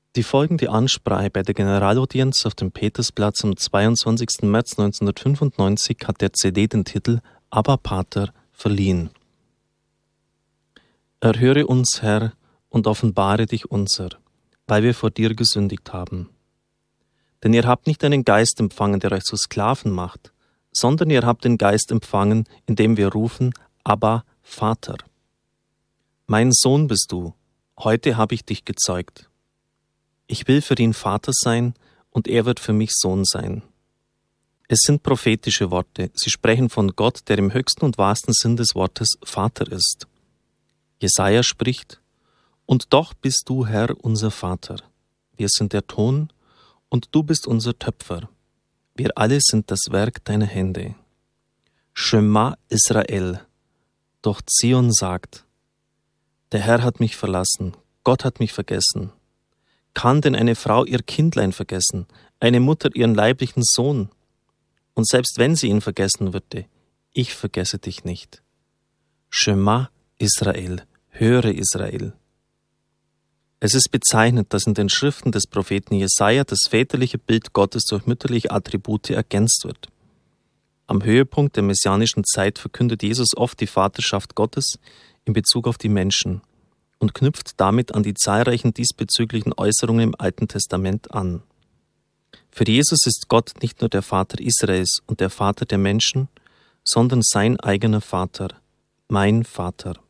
Die folgende Ansprache bei der Generalaudienz auf dem Petersplatz am 22. März 1995 hat der CD den Titel »Abba Pater« verliehen. Erhöre uns, Herr, und offenbare dich unser, weil wir vor dir gesündigt haben. Denn ihr habt nicht einen Geist empfangen, der euch zu Sklaven macht, sondern ihr habt den Geist empfangen, indem wir rufen, Abba, Vater. Mein Sohn bist du, heute habe ich dich gezeugt. Ich will für ihn Vater sein, und er wird für mich Sohn sein. Es sind prophetische Worte, sie sprechen von Gott, der im höchsten und wahrsten Sinn des Wortes Vater ist. Jesaja spricht, und doch bist du, Herr, unser Vater. Wir sind der Ton, und du bist unser Töpfer. Wir alle sind das Werk deiner Hände. Shema Israel. Doch Zion sagt, der Herr hat mich verlassen, Gott hat mich vergessen. Kann denn eine Frau ihr Kindlein vergessen, eine Mutter ihren leiblichen Sohn? Und selbst wenn sie ihn vergessen würde, ich vergesse dich nicht. Shema Israel, höre Israel. Es ist bezeichnend, dass in den Schriften des Propheten Jesaja das väterliche Bild Gottes durch mütterliche Attribute ergänzt wird. Am Höhepunkt der messianischen Zeit verkündet Jesus oft die Vaterschaft Gottes in Bezug auf die Menschen und knüpft damit an die zahlreichen diesbezüglichen Äußerungen im Alten Testament an. Für Jesus ist Gott nicht nur der Vater Israels und der Vater der Menschen, sondern sein eigener Vater, mein Vater.